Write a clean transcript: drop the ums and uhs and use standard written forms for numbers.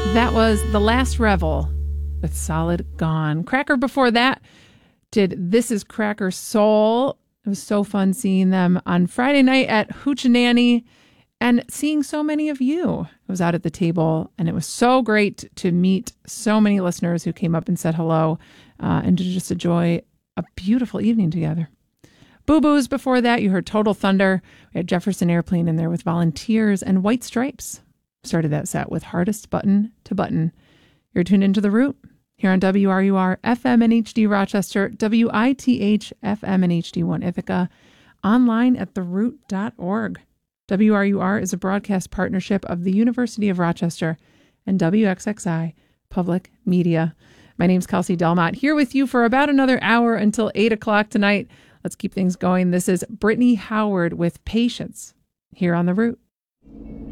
That was The Last Revel with Solid Gone. Cracker before that did This Is Cracker Soul. It was so fun seeing them on Friday night at Hoochie and seeing so many of you. I was out at the table, and it was so great to meet so many listeners who came up and said hello and to just enjoy a beautiful evening together. Boo Boos before that, you heard Total Thunder. We had Jefferson Airplane in there with Volunteers and White Stripes. Started that set with Hardest Button to Button. You're tuned into The Root here on WRUR FM and HD Rochester, WITH FM and HD1 Ithaca, online at theroot.org. WRUR is a broadcast partnership of the University of Rochester and WXXI Public Media. My name's Kelsey Delmont, here with you for about another hour until 8 o'clock tonight. Let's keep things going. This is Brittany Howard with Patience here on The Root.